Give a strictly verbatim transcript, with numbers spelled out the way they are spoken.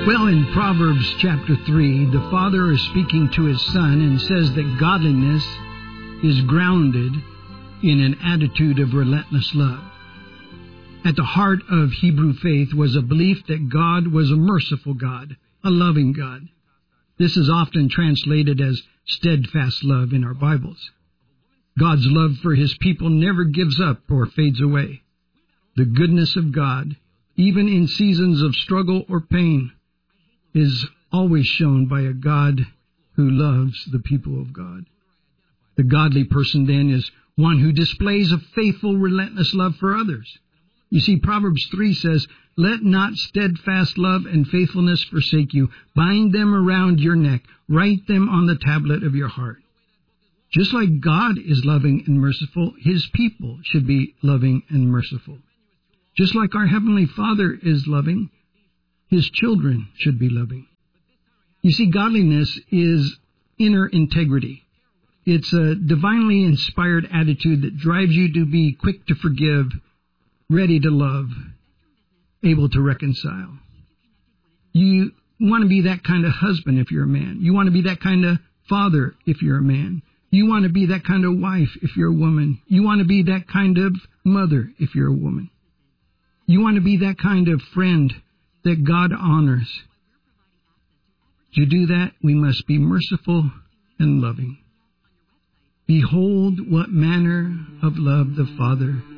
Well, in Proverbs chapter three, the father is speaking to his son and says that godliness is grounded in an attitude of relentless love. At the heart of Hebrew faith was a belief that God was a merciful God, a loving God. This is often translated as steadfast love in our Bibles. God's love for his people never gives up or fades away. The goodness of God, even in seasons of struggle or pain, is always shown by a God who loves the people of God. The godly person then is one who displays a faithful, relentless love for others. You see, Proverbs three says, "Let not steadfast love and faithfulness forsake you. Bind them around your neck. Write them on the tablet of your heart." Just like God is loving and merciful, his people should be loving and merciful. Just like our Heavenly Father is loving, his children should be loving. You see, godliness is inner integrity. It's a divinely inspired attitude that drives you to be quick to forgive, ready to love, able to reconcile. You want to be that kind of husband if you're a man. You want to be that kind of father if you're a man. You want to be that kind of wife if you're a woman. You want to be that kind of mother if you're a woman. You want to be that kind of friend that God honors. To do that, we must be merciful and loving. Behold what manner of love the Father